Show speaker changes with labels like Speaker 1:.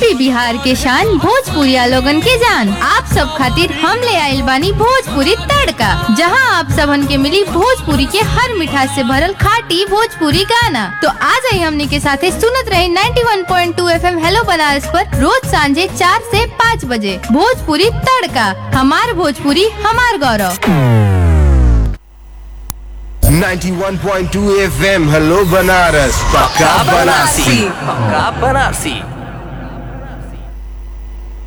Speaker 1: UP Bihar के शान भोजपुरिया लोगन के जान। आप सब खातिर हम ले आइल बानी भोजपुरी तड़का, जहां आप सबन के मिली भोजपुरी के हर मिठास से भरल खाटी भोजपुरी गाना। तो आ जाइए हमनी के साथे सुनत रहे 91.2 FM हेलो बनारस पर रोज सांझे 4 से 5 बजे। भोजपुरी तड़का, हमार भोजपुरी हमार गौरव।
Speaker 2: 91.2 FM हेलो बनारस, पक्का बनारसी।